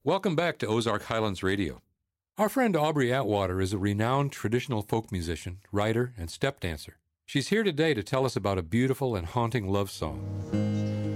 Welcome back to Ozark Highlands Radio. Our friend Aubrey Atwater is a renowned traditional folk musician, writer, and step dancer. She's here today to tell us about a beautiful and haunting love song.